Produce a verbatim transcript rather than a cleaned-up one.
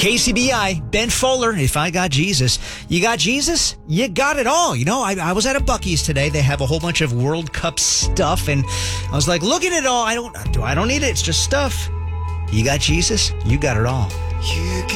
K C B I, Ben Fuller, If I Got Jesus. You got Jesus? You got it all. You know, I, I was at a Buc-ee's today. They have a whole bunch of World Cup stuff, and I was like, look at it all. I don't, I don't need it. It's just stuff. You got Jesus? You got it all. You